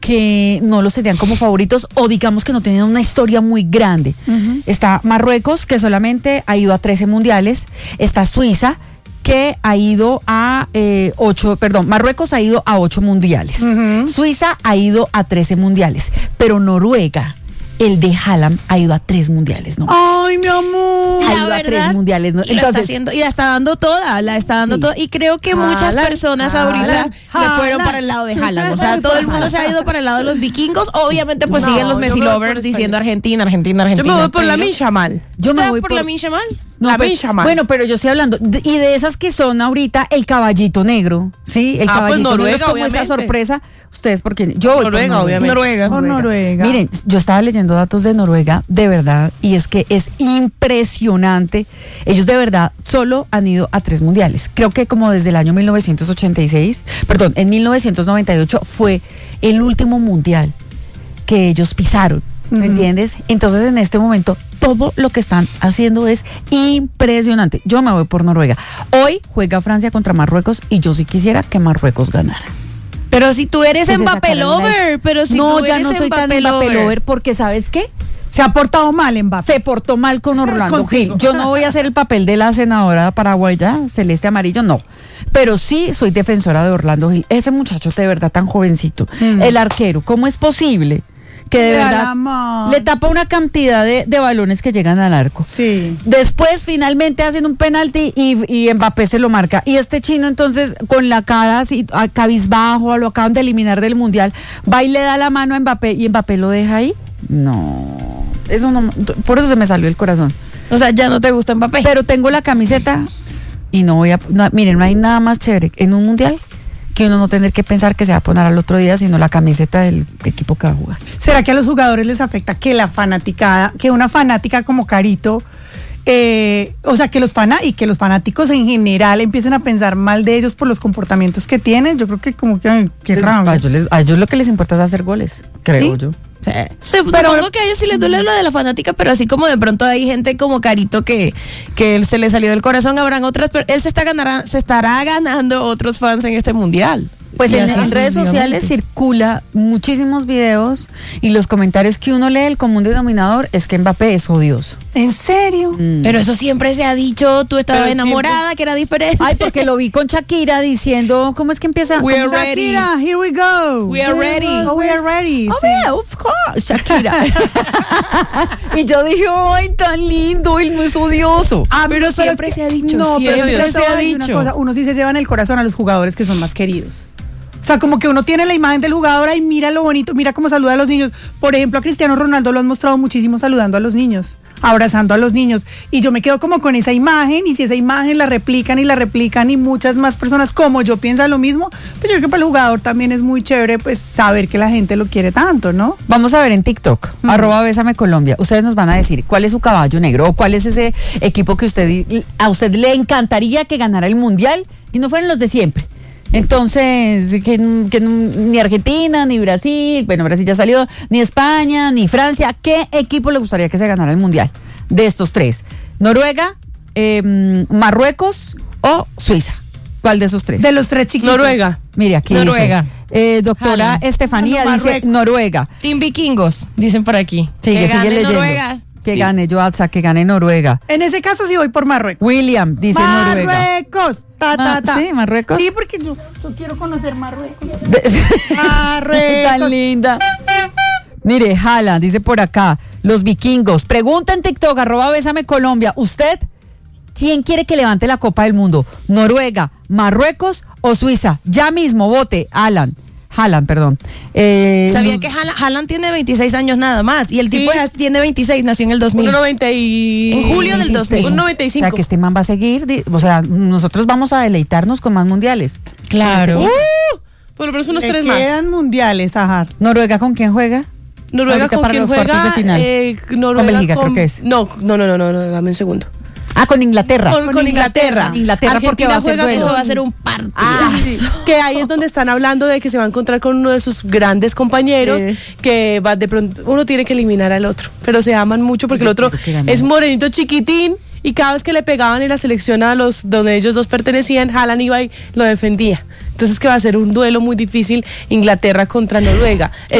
que no los tenían como favoritos o digamos que no tenían una historia muy grande. Está Marruecos, que solamente ha ido a 13 mundiales. Está Suiza, que ha ido a Marruecos ha ido a 8 mundiales. Suiza ha ido a 13 mundiales. Pero Noruega, el de Haaland, ha ido a 3 mundiales, ¿no? Ay, mi amor. Ha ido a 3 mundiales, ¿no? Y la está haciendo, y la está dando toda. Y creo que muchas personas ahorita se fueron para el lado de Haaland. O sea, todo el mundo se ha ido para el lado de los vikingos. Obviamente, pues siguen los Messi lovers diciendo Argentina. Yo me voy por Lamine Yamal. Yo me voy por Lamine Yamal. Bueno, pero yo estoy hablando y de esas que son ahorita el caballito negro, ¿sí? El caballito negro es como esa sorpresa. Ustedes, ¿por qué? Yo voy Noruega, por obviamente. Noruega. Miren, yo estaba leyendo datos de Noruega, de verdad, y es que es impresionante. Ellos de verdad solo han ido a 3 mundiales. Creo que como desde el año en 1998 fue el último mundial que ellos pisaron, ¿me entiendes? Entonces en este momento todo lo que están haciendo es impresionante. Yo me voy por Noruega. Hoy juega Francia contra Marruecos y yo sí quisiera que Marruecos ganara. Pero si tú eres Mbappé lover, ya no soy tan Mbappé lover, porque ¿sabes qué? Se ha portado mal Mbappé. Se portó mal con Orlando Gil. Yo no voy a hacer el papel de la senadora paraguaya, celeste amarillo, no. Pero sí soy defensora de Orlando Gil. Ese muchacho de verdad tan jovencito. El arquero, ¿cómo es posible que de verdad le tapa una cantidad de balones que llegan al arco? Sí. Después finalmente hacen un penalti y Mbappé se lo marca. Y este chino entonces con la cara así cabizbajo, lo acaban de eliminar del mundial, va y le da la mano a Mbappé y Mbappé lo deja ahí. No, eso no, por eso se me salió el corazón. O sea, ya no te gusta Mbappé. Pero tengo la camiseta y miren, no hay nada más chévere en un mundial que uno no tener que pensar que se va a poner al otro día, sino la camiseta del equipo que va a jugar. ¿Será que a los jugadores les afecta que una fanática como Carito, o sea, que los fanáticos en general empiecen a pensar mal de ellos por los comportamientos que tienen? Yo creo que como que qué raro. A ellos lo que les importa es hacer goles, creo yo. Sí, supongo que a ellos sí les duele lo de la fanática, pero así como de pronto hay gente como Carito que él se le salió del corazón, habrán otras, pero él se estará ganando otros fans en este mundial. Pues en redes sociales circula muchísimos videos y los comentarios que uno lee, el común denominador es que Mbappé es odioso. ¿En serio? Pero eso siempre se ha dicho, tú estabas enamorada, que era diferente. Ay, porque lo vi con Shakira diciendo, ¿cómo es que empieza? We are ready. Shakira, here we go. We are ready. We are ready. Oh, yeah, of course, Shakira. Y yo dije, ay, tan lindo, él no es odioso. Pero siempre se ha dicho. No, siempre pero se ha dicho. Uno sí se lleva en el corazón a los jugadores que son más queridos. O sea, como que uno tiene la imagen del jugador, y mira lo bonito, mira cómo saluda a los niños. Por ejemplo, a Cristiano Ronaldo lo han mostrado muchísimo saludando a los niños, abrazando a los niños. Y yo me quedo como con esa imagen, y si esa imagen la replican y muchas más personas como yo piensan lo mismo, pues yo creo que para el jugador también es muy chévere pues saber que la gente lo quiere tanto, ¿no? Vamos a ver en TikTok, @Bésame Colombia. Ustedes nos van a decir cuál es su caballo negro o cuál es ese equipo que a usted le encantaría que ganara el mundial y no fueran los de siempre. Entonces, que ni Argentina, ni Brasil, bueno, Brasil ya salió, ni España, ni Francia. ¿Qué equipo le gustaría que se ganara el mundial de estos 3? ¿Noruega, Marruecos o Suiza? ¿Cuál de esos 3? De los 3 chiquitos. Noruega. Mire, aquí Noruega. Dice, doctora Estefanía dice Noruega. Team Vikingos, dicen por aquí. Sigue leyendo. Noruega. Que gane Joatza, que gane Noruega. En ese caso sí voy por Marruecos. William dice Noruega. Marruecos. Sí, Marruecos. Sí, porque yo quiero conocer Marruecos. Marruecos. Tan linda. Mire, Haaland dice por acá, los vikingos. Pregunta en TikTok, @Bésame Colombia. ¿Usted quién quiere que levante la Copa del Mundo? ¿Noruega, Marruecos o Suiza? Ya mismo vote, Haaland, perdón. ¿Sabían que Haaland tiene 26 años nada más? Y el tipo tiene 26, nació en el 2000. En julio del 2000. 1.95. O sea, que este man va a seguir, o sea, nosotros vamos a deleitarnos con más mundiales. Claro. Pero es unos 3 más. Quedan mundiales, Ajar. ¿Noruega con quién juega? Noruega ahorita con para quién los juega. cuartos de final. Noruega con Bélgica, creo que es. No, dame un segundo. Con Inglaterra. Con Inglaterra. Inglaterra porque va a ser eso va a ser un partido. Sí. Que ahí es donde están hablando de que se va a encontrar con uno de sus grandes compañeros, que va de pronto, uno tiene que eliminar al otro, pero se aman mucho porque el otro es morenito chiquitín y cada vez que le pegaban en la selección a los donde ellos dos pertenecían, Haaland iba y lo defendía. Entonces que va a ser un duelo muy difícil Inglaterra contra Noruega.